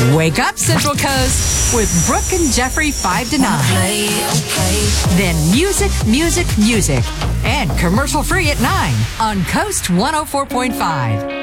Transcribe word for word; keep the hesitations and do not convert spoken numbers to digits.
Wake up, Central Coast, with Brooke and Jeffrey five to nine. Okay, okay. Then music, music, music. And commercial free at nine on Coast one oh four point five.